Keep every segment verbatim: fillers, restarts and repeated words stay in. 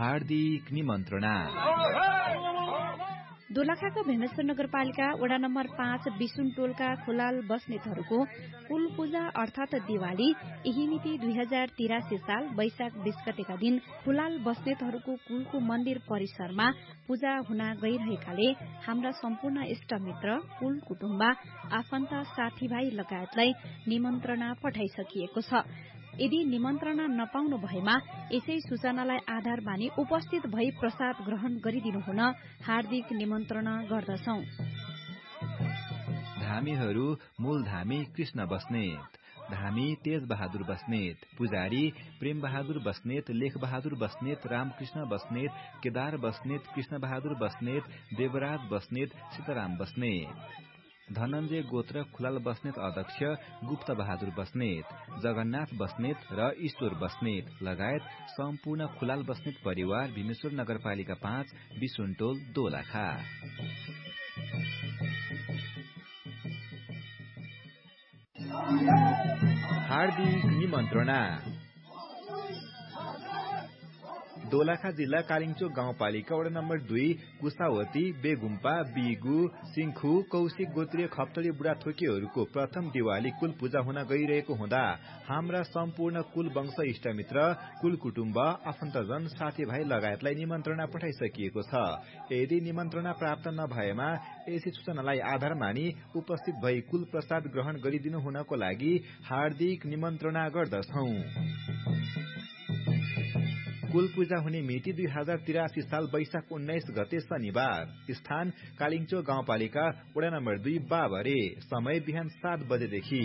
हार्दिक निमन्त्रणा। दोलखाको भीमेश्वर नगरपालिका वडा नम्बर पाँच बिसुन टोलका खुलाल बस्नेतहरूको कुल पूजा अर्थात दिवाली यही मिति दुई हजार तिरासी साल वैशाख बीस गतेका दिन खुलाल बस्नेतहरूको कुलको मन्दिर परिसरमा पूजा हुन गइरहेकाले हाम्रा सम्पूर्ण इष्टमित्र कुल कुटुम्ब आफन्त साथीभाइ लगायतलाई निमन्त्रणा पठाइसकिएको छ। यदि निमन्त्रणा नपाउनु भएमा यसै सूचनालाई आधार मानि उपस्थित भई प्रसाद ग्रहण गरिदिनु हुन हार्दिक निमन्त्रणा गर्दछौ। धामीहरू मूल धामी कृष्ण बस्नेत, धामी तेज बहादुर बस्नेत, पुजारी प्रेम बहादुर बस्नेत, लेख बहादुर बस्नेत, रामकृष्ण बस्नेत, केदार बस्नेत, कृष्ण बहादुर बस्नेत, देवराज बस्नेत, सीताराम बस्नेत। धनञ्जय गोत्र खुलाल बस्नेत अध्यक्ष गुप्त बहादुर बस्नेत, जगन्नाथ बस्नेत र ईश्वर बस्नेत लगायत सम्पूर्ण खुलाल बस्नेत परिवार भीमेश्वर नगरपालिका पाँच बिसुनटोल दोलखा। हार्दिक निमन्त्रणा। दोलखा जिल्ला कालिङचोक गाउँपालिका वडा नम्बर दुई कुसावती, बेगुम्पा, बिगु, सिंखु, कौशिक गोत्रीय खप्तरी बुढाथोकीहरूको प्रथम दिवाली कुल पूजा हुन गइरहेको हुँदा हाम्रा सम्पूर्ण कुल वंश इष्टमित्र, कुल कुटुम्ब, आफन्तजन, साथीभाइ लगायतलाई निमन्त्रणा पठाइसकिएको छ। यदि निमन्त्रणा प्राप्त नभएमा यसै सूचनालाई आधार मानि उपस्थित भई कुल प्रसाद ग्रहण गरिदिनु हुनको लागि हार्दिक निमन्त्रणा गर्दछौ। कुल पूजा हुने मिति दुई हजार तिरासी साल वैशाख उन्नाइस गते शनिबार। स्थान कालिङचोक गाउँपालिका वडा नम्बर दुई बाबरे। समय बिहान सात बजेदेखि।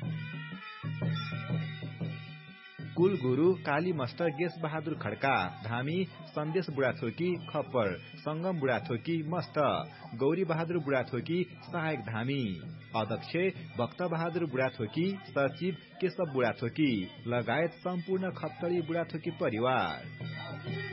कुल गुरु काली मस्टर गेस बहादुर खड्का, धामी सन्देश बुढाथोकी खप्पर, संगम बुढाथोकी मस्ट, गौरी बहादुर बुढाथोकी सहायक धामी, अध्यक्ष भक्त बहादुर बुढाथोकी, सचिव केशव बुढाथोकी लगायत सम्पूर्ण खप्तरी बुढाथोकी परिवार।